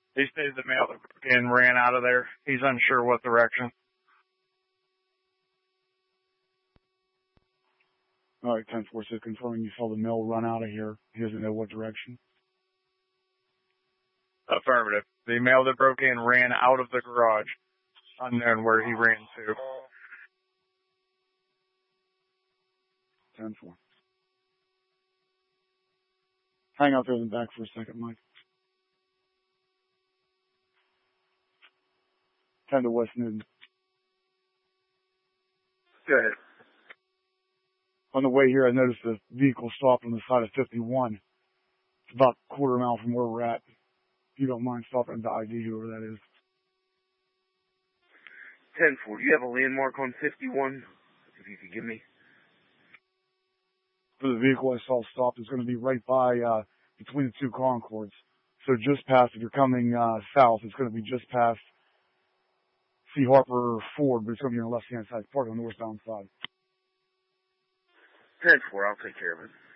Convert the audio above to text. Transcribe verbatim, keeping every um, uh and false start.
He stated the male that broke in ran out of there. He's unsure what direction. All right, ten four says confirming you saw the male run out of here. He doesn't know what direction. Affirmative. The male that broke in ran out of the garage. Unknown where he ran to. ten four. Hang out there in the back for a second, Mike. ten to West Newton. Go ahead. On the way here, I noticed the vehicle stopped on the side of fifty-one. It's about a quarter mile from where we're at. If you don't mind stopping to I D whoever that is. ten four, do you have a landmark on fifty-one? If you could give me. For the vehicle I saw stopped, it's going to be right by, uh, between the two Concords. So just past, if you're coming, uh, south, it's going to be just past C. Harper Ford, but it's going to be on the left-hand side, parked on the northbound side. ten four, I'll take care of it.